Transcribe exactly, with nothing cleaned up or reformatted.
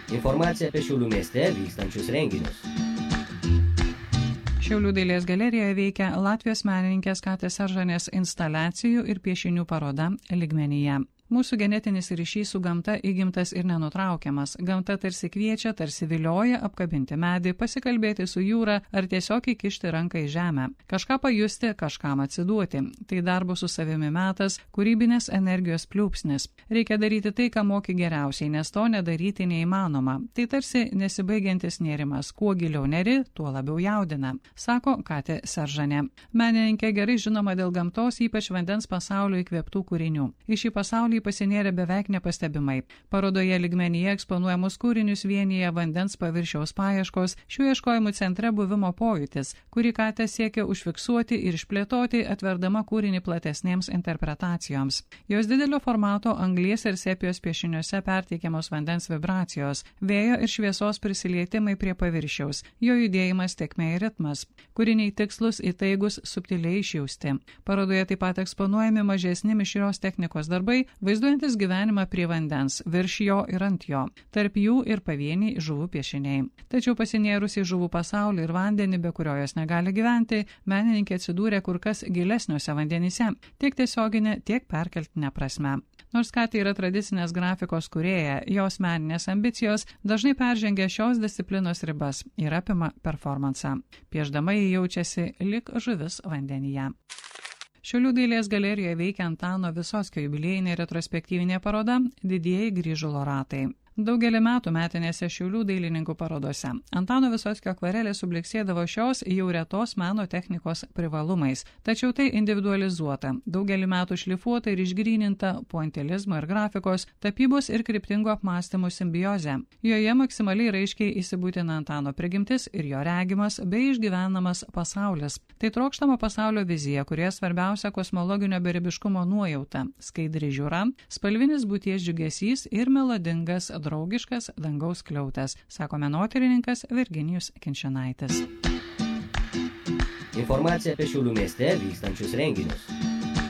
Informacija apie Šiaulių mieste vykstančius renginius. Šiaulių dailės galerijoje veikia Latvijos menininkės Katės Seržanės instaliacijų ir piešinių paroda Lygmenyje. Mūsų genetinis ryšys su gamta įgimtas ir nenutraukiamas. Gamta tarsi kviečia, tarsi vilioja apkabinti medį, pasikalbėti su jūra ar tiesiog įkišti ranką į žemę. Kažką pajusti, kažkam atsiduoti. Tai darbo su savimi metas, kūrybinės energijos pliūpsnis. Reikia daryti tai, ką moki geriausiai, nes to nedaryti neįmanoma. Tai tarsi nesibaigiantis nėrimas. Kuo giliau neri, tuo labiau jaudina, sako Katė Seržanė. Menininkė gerai žinoma dėl gamtos, ypač vandens pasaulio įkvėptų kūrinių. Į šį pasaulį pasinėrė beveik nepastebimai. Parodoje Lygmenyje eksponuojamus kūrinius vienyje vandens paviršiaus paieškos, šių ieškojimų centre buvimo pojūtis, kurį Katė siekia užfiksuoti ir išplėtoti, atverdama kūrinį platesnėms interpretacijoms. Jos didelio formato anglies ir sepijos piešiniuose perteikiamos vandens vibracijos, vėjo ir šviesos prisilietimai prie paviršiaus, jo judėjimas, tėkmė ir ritmas. Kūriniai tikslus, įtaigus, subtiliai išjausti. Parodoje taip pat eksponuojami mažesni mišrios technikos darbai, vaizduojantis gyvenimą prie vandens, virš jo ir ant jo, tarp jų ir pavieniai žuvų piešiniai. Tačiau pasinėrus į žuvų pasaulį ir vandenį, be kurio jos negali gyventi, menininkė atsidūrė kur kas gilesniuose vandenyse, tiek tiesioginė, tiek perkeltinė prasme. Nors Katė yra tradicinės grafikos kūrėja, jos meninės ambicijos dažnai peržengia šios disciplinos ribas ir apima performansą. Pieždama jį jaučiasi lyg žuvis vandenyje. Šiaulių dailės galerijoje veikia Antano Visockio jubiliejinė retrospektyvinė paroda Didieji grįžulo ratai. Daugelį metų metinėse Šiaulių dailininkų parodose Antano Visockio akvarelė subliksėdavo šios jau retos meno technikos privalumais, tačiau tai individualizuota, daugelį metų šlifuota ir išgryninta pointilizmo ir grafikos, tapybos ir kryptingo apmąstymų simbiozė. Joje maksimaliai raiškiai įsibūtina Antano prigimtis ir jo regimas bei išgyvenamas pasaulis. Tai trokštama pasaulio vizija, kurioje svarbiausia kosmologinio beribiškumo nuojauta, skaidri žiūra, spalvinis būties džiugesys ir melodingas draugiškas dangaus skliautas, sako menotyrininkas Virginijus Kinčinaitis. Informacija apie Šiaulių mieste vykstančius renginius.